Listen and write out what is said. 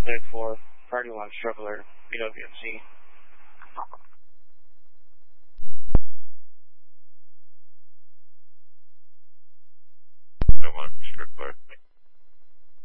Cleared for party 1 struggler, BWMC. No one, struggler.